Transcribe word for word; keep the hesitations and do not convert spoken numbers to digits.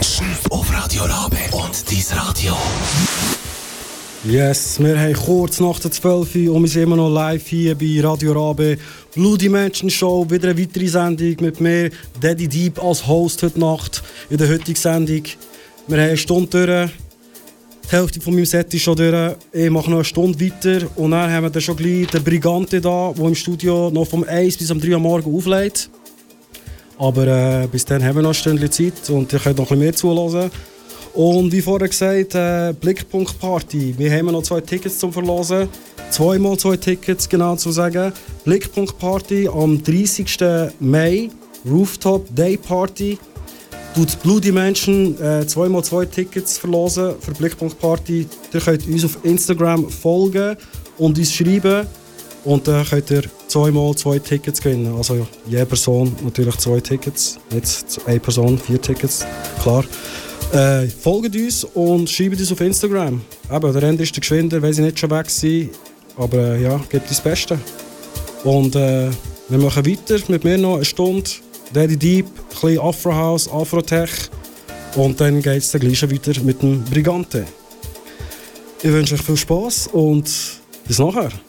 Menschen auf Radio Rabe und dein Radio. Yes, wir haben kurz nach der zwölf Uhr und wir sind immer noch live hier bei Radio Rabe. Bloody Menschen Show, wieder eine weitere Sendung mit mir, Daddy Deep als Host heute Nacht in der heutigen Sendung. Wir haben eine Stunde durch, die Hälfte von meinem Set ist schon durch. Ich mache noch eine Stunde weiter und dann haben wir dann schon gleich den Brigante da, der im Studio noch vom eins bis um drei Uhr morgens auflegt. Aber äh, bis dann haben wir noch ein Stündchen Zeit und ihr könnt noch ein bisschen mehr zuhören. Und wie vorher gesagt, äh, Blickpunkt Party. Wir haben noch zwei Tickets zum Verlosen. Zweimal zwei Tickets, genau zu sagen. Blickpunkt Party am dreißigsten Mai. Rooftop Day Party. Tut Bloody Menschen äh, zweimal zwei Tickets verlosen für Blickpunkt Party. Ihr könnt uns auf Instagram folgen und uns schreiben. Und dann könnt ihr zweimal zwei Tickets gewinnen. Also jede Person natürlich zwei Tickets. Nicht eine Person, vier Tickets. Klar. Äh, folgt uns und schreibt uns auf Instagram. Eben, der Ende ist der Geschwinder, weil sie nicht schon weg sind. Aber äh, ja, gebt uns das Beste. Und äh, wir machen weiter mit mir noch eine Stunde. Daddy Deep, ein bisschen Afro House, Afro-Tech. Und dann geht es dann gleich schon weiter mit dem Brigante. Ich wünsche euch viel Spass und bis nachher.